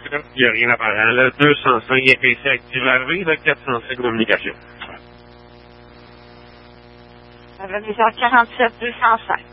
il n'y a rien apparent. Le 205 est activé, le 405 communication. Revenez-en 47 205.